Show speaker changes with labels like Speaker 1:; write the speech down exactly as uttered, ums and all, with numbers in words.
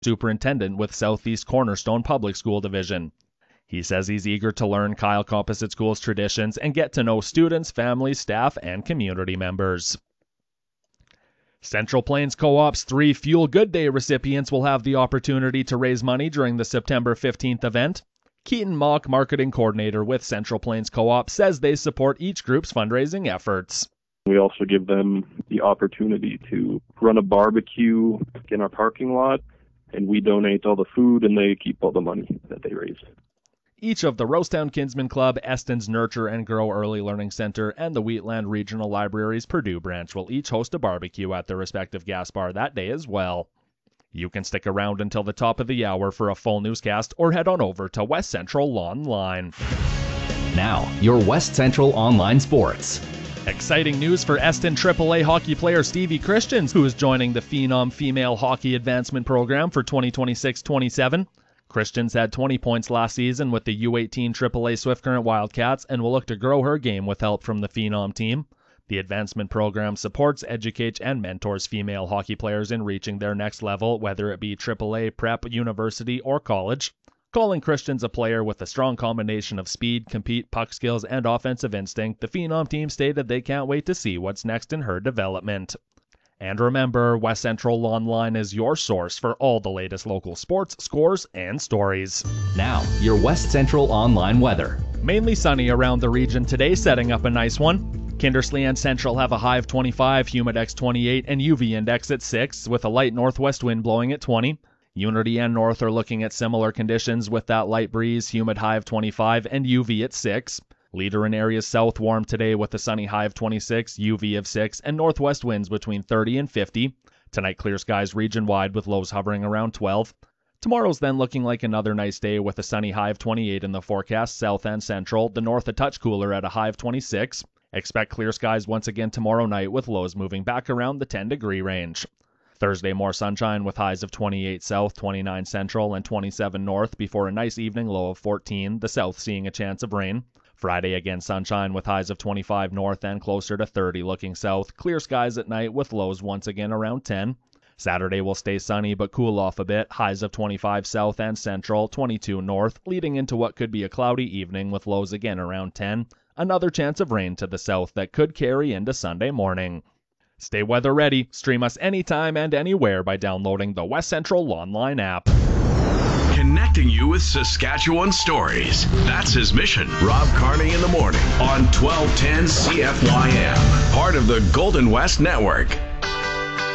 Speaker 1: superintendent with Southeast Cornerstone Public School Division. He says he's eager to learn Kyle Composite School's traditions and get to know students, families, staff, and community members. Central Plains Co-op's three Fuel Good Day recipients will have the opportunity to raise money during the September fifteenth event. Keaton Mock, marketing coordinator with Central Plains Co-op, says they support each group's fundraising efforts.
Speaker 2: We also give them the opportunity to run a barbecue in our parking lot, and we donate all the food and they keep all the money that they raise.
Speaker 1: Each of the Rosetown Kinsman Club, Eston's Nurture and Grow Early Learning Center, and the Wheatland Regional Library's Purdue branch will each host a barbecue at their respective gas bar that day as well. You can stick around until the top of the hour for a full newscast or head on over to West Central Online.
Speaker 3: Now, your West Central Online Sports.
Speaker 1: Exciting news for Eston triple A hockey player Stevie Christians, who is joining the Phenom Female Hockey Advancement Program for twenty twenty-six twenty-seven. Christians had twenty points last season with the U eighteen triple A Swift Current Wildcats and will look to grow her game with help from the Phenom team. The advancement program supports, educates, and mentors female hockey players in reaching their next level, whether it be triple A, prep, university, or college. Calling Christians a player with a strong combination of speed, compete, puck skills, and offensive instinct, the Phenom team stated they can't wait to see what's next in her development. And remember, West Central Online is your source for all the latest local sports, scores, and stories.
Speaker 3: Now, your West Central Online weather.
Speaker 1: Mainly sunny around the region today, setting up a nice one. Kindersley and Central have a high of twenty-five, humidex twenty-eight, and U V index at six, with a light northwest wind blowing at twenty. Unity and North are looking at similar conditions with that light breeze, humid high of twenty-five, and U V at six. Leader and areas south warm today with a sunny high of twenty-six, U V of six, and northwest winds between thirty and fifty. Tonight clear skies region-wide with lows hovering around twelve. Tomorrow's then looking like another nice day with a sunny high of twenty-eight in the forecast, south and central. The north a touch cooler at a high of twenty-six. Expect clear skies once again tomorrow night with lows moving back around the ten degree range. Thursday more sunshine with highs of twenty-eight south, twenty-nine central, and twenty-seven north before a nice evening low of fourteen, the south seeing a chance of rain. Friday again sunshine with highs of twenty-five north and closer to thirty looking south. Clear skies at night with lows once again around ten. Saturday will stay sunny but cool off a bit. Highs of twenty-five south and central, twenty-two north, leading into what could be a cloudy evening with lows again around ten. Another chance of rain to the south that could carry into Sunday morning. Stay weather ready. Stream us anytime and anywhere by downloading the West Central Online app.
Speaker 4: Connecting you with Saskatchewan stories. That's his mission. Rob Carney in the morning on twelve ten C F Y M. Part of the Golden West Network.